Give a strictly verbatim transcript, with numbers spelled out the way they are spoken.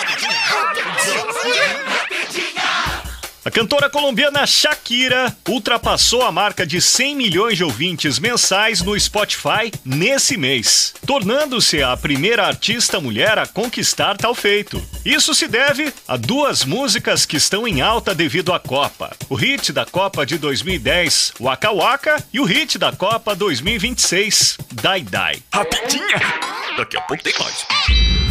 A cantora colombiana Shakira ultrapassou a marca de cem milhões de ouvintes mensais no Spotify nesse mês, tornando-se a primeira artista mulher a conquistar tal feito. Isso se deve a duas músicas que estão em alta devido à Copa. O hit da Copa de dois mil e dez, Waka Waka, e o hit da Copa dois mil e vinte e seis, Dai Dai. Rapidinha! Daqui a pouco tem mais.